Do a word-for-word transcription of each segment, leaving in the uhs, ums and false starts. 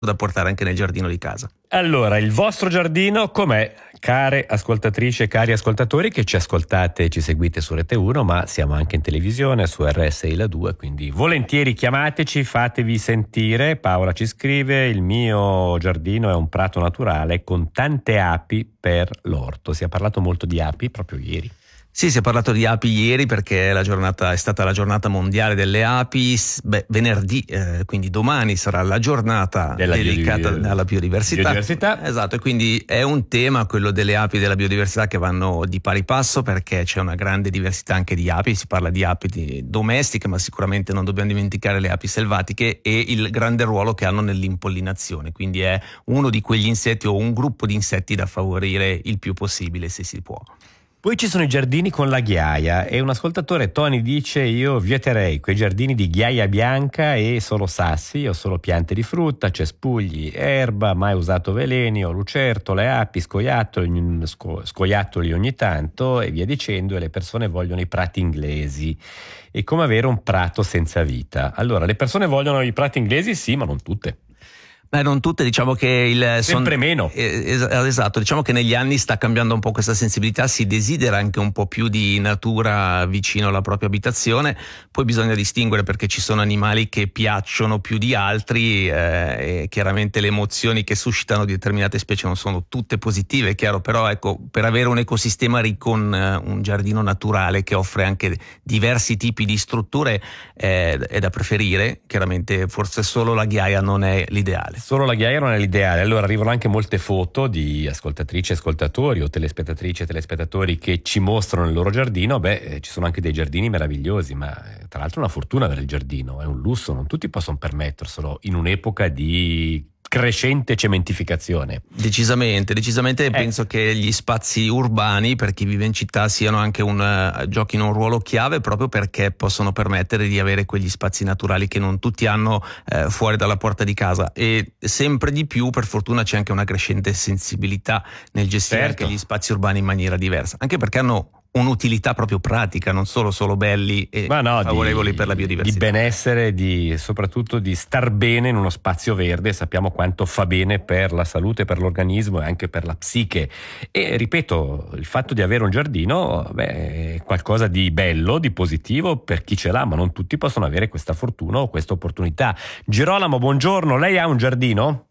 da portare anche nel giardino di casa. Allora, il vostro giardino com'è? Care ascoltatrici e cari ascoltatori che ci ascoltate e ci seguite su Rete uno, ma siamo anche in televisione su R S I La due, quindi volentieri chiamateci, fatevi sentire. Paola ci scrive: il mio giardino è un prato naturale con tante api per l'orto. Si è parlato molto di api proprio ieri. Sì, si è parlato di api ieri perché la giornata è stata la giornata mondiale delle api. Beh, venerdì, eh, quindi domani sarà la giornata Della dedicata biodiv- alla biodiversità. biodiversità. Esatto, e quindi è un tema, quello delle api e della biodiversità, che vanno di pari passo perché c'è una grande diversità anche di api. Si parla di api di- domestiche, ma sicuramente non dobbiamo dimenticare le api selvatiche e il grande ruolo che hanno nell'impollinazione. Quindi è uno di quegli insetti o un gruppo di insetti da favorire il più possibile, se si può. Poi ci sono i giardini con la ghiaia e un ascoltatore, Tony, dice: io vieterei quei giardini di ghiaia bianca e solo sassi o solo piante di frutta, cespugli, erba, mai usato veleni o lucertole, api, scoiattoli, sco- scoiattoli ogni tanto e via dicendo, e le persone vogliono i prati inglesi. È come avere un prato senza vita. Allora, le persone vogliono i prati inglesi, sì, ma non tutte. Beh, non tutte, diciamo che il Sempre son, meno. eh, es- esatto, diciamo che negli anni sta cambiando un po' questa sensibilità, si desidera anche un po' più di natura vicino alla propria abitazione. Poi bisogna distinguere, perché ci sono animali che piacciono più di altri, eh, e chiaramente le emozioni che suscitano di determinate specie non sono tutte positive, è chiaro, però ecco, per avere un ecosistema ricco, un, un giardino naturale che offre anche diversi tipi di strutture eh, è da preferire. Chiaramente forse solo la ghiaia non è l'ideale. Solo la ghiaia non è l'ideale. Allora arrivano anche molte foto di ascoltatrici e ascoltatori o telespettatrici e telespettatori che ci mostrano il loro giardino. Beh, eh, ci sono anche dei giardini meravigliosi, ma eh, tra l'altro è una fortuna avere il giardino, è un lusso, non tutti possono permetterselo in un'epoca di crescente cementificazione. Decisamente, decisamente Eh. penso che gli spazi urbani per chi vive in città siano anche un uh, giochino un ruolo chiave, proprio perché possono permettere di avere quegli spazi naturali che non tutti hanno eh, fuori dalla porta di casa, e sempre di più per fortuna c'è anche una crescente sensibilità nel gestire Certo. anche gli spazi urbani in maniera diversa, anche perché hanno un'utilità proprio pratica, non solo solo belli e Ma no, favorevoli di, per la biodiversità. di benessere, di soprattutto di star bene in uno spazio verde. Sappiamo quanto fa bene per la salute, per l'organismo e anche per la psiche. E ripeto, il fatto di avere un giardino, beh, è qualcosa di bello, di positivo per chi ce l'ha, ma non tutti possono avere questa fortuna o questa opportunità. Girolamo, buongiorno, lei ha un giardino?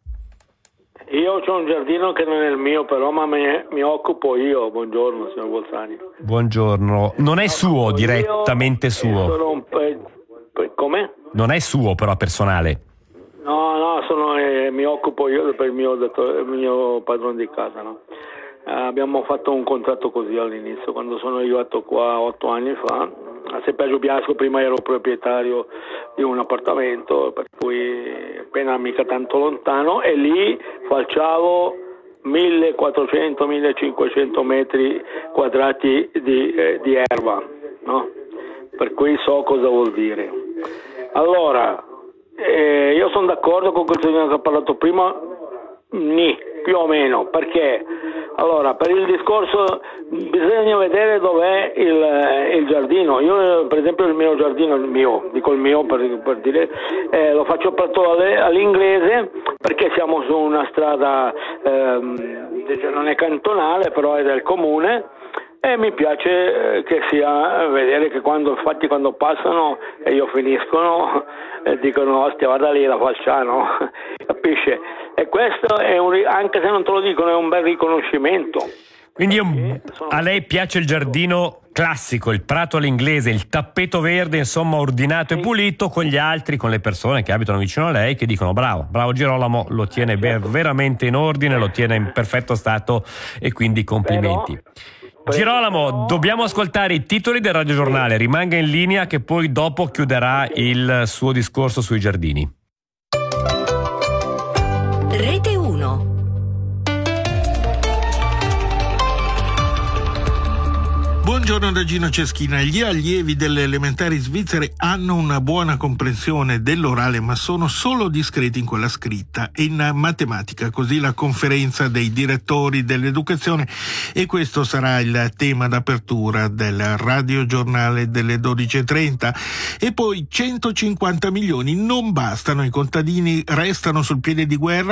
Io ho un giardino che non è il mio, però ma me, mi occupo io. Buongiorno, signor Bolzani. Buongiorno, non è suo, direttamente suo. Sono un pe- pe- come? Non è suo però personale. No, no, sono, eh, mi occupo io per il mio, il mio padrone di casa, no? Eh, abbiamo fatto un contratto così all'inizio, quando sono arrivato qua otto anni fa. A Seppeggio Biasco prima ero proprietario di un appartamento, per cui appena mica tanto lontano, e lì facciavo millequattrocento millecinquecento metri quadrati di, eh, di erba, no? Per cui so cosa vuol dire. Allora, eh, io sono d'accordo con quel signore che ha parlato prima, nì, più o meno, perché allora per il discorso bisogna vedere dov'è il, il giardino. Io per esempio il mio giardino, il mio, dico il mio per, per dire, eh, lo faccio proprio all'inglese, perché siamo su una strada, ehm, non è cantonale però è del comune, e mi piace che sia vedere che quando infatti quando passano e io finiscono eh, dicono ostia guarda lì la Falciano, capisce? E questo è un, anche se non te lo dicono, è un bel riconoscimento. Quindi un, a lei piace il giardino classico, il prato all'inglese, il tappeto verde, insomma ordinato sì. E pulito, con gli altri, con le persone che abitano vicino a lei, che dicono bravo, bravo Girolamo, lo tiene ver- veramente in ordine, lo tiene in perfetto stato, e quindi complimenti. Però, Girolamo, dobbiamo ascoltare i titoli del radiogiornale, rimanga in linea che poi dopo chiuderà il suo discorso sui giardini. Rete uno. Buongiorno da Gino Ceschina. Gli allievi delle elementari svizzere hanno una buona comprensione dell'orale, ma sono solo discreti in quella scritta e in matematica, così la conferenza dei direttori dell'educazione, e questo sarà il tema d'apertura del radiogiornale delle dodici e trenta. E poi centocinquanta milioni non bastano, i contadini restano sul piede di guerra